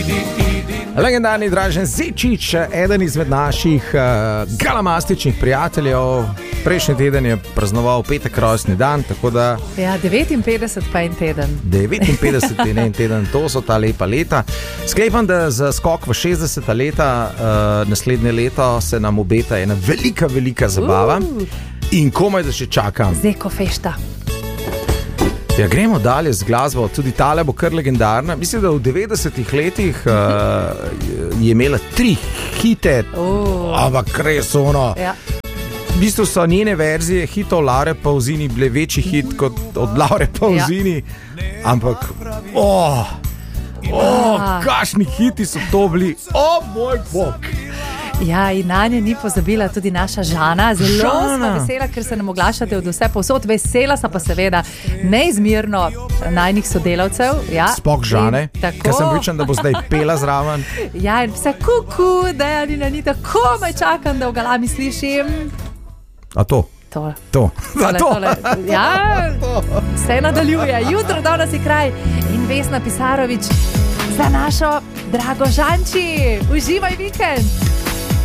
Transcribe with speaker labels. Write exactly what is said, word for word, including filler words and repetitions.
Speaker 1: Legendarni Dražen Zečič, eden izmed naših uh, galamastičnih prijateljev. Prejšnji teden je praznoval petek rojstni dan, tako da...
Speaker 2: Ja, devetinpetdeset pa en teden.
Speaker 1: devetinpetdeset in en teden, to so ta lepa leta. Sklepam, da za skok v šestdeseta leta uh, naslednje leto se nam obeta ena velika, velika zabava. Uh. In komaj, da še čakam.
Speaker 2: Zeko fešta.
Speaker 1: Ja, gremo dalje z glasbo, tudi tale bo kar legendarna. Mislim, da v devetdesetih letih uh, je imela tri hite, uh. ampak res ono. Ja. V bistvu so njene verzije hitov Laure Pausini bile večji hit kot od Laure Pausini, ja. Ampak, oh, oh, kakšni hiti so to bili, o oh, moj bog.
Speaker 2: Ja, in na nje ni pozabila tudi naša Žana. Zelo smo vesela, ker se nam oglašate od vse povsod. Vesela sa pa seveda neizmerno najnih sodelavcev. Ja.
Speaker 1: Spok Žane, ker sem pričan, da bo zdaj pela zraven.
Speaker 2: Ja, in vse kuku, da je Nina Nita, komaj čakam, da v galami slišim.
Speaker 1: A to?
Speaker 2: To.
Speaker 1: To.
Speaker 2: Tole,
Speaker 1: to.
Speaker 2: Tole. Ja, vse nadaljuje. Jutro danes je kraj in Vesna Pisarovič za našo drago Žanči. Uživaj vikend.